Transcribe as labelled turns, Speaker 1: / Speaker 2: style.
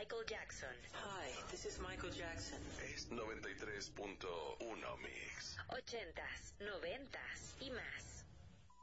Speaker 1: Michael Jackson.
Speaker 2: Hi, this is Michael Jackson.
Speaker 3: Es 93.1 Mix.
Speaker 1: 80s, 90s y más.